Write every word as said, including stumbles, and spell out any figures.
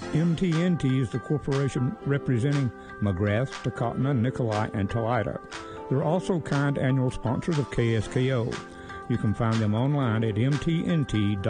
M T N T is the corporation representing McGrath, Takotna, Nikolai, and Toyota. They're also kind annual sponsors of K S K O. You can find them online at m t n t dot com.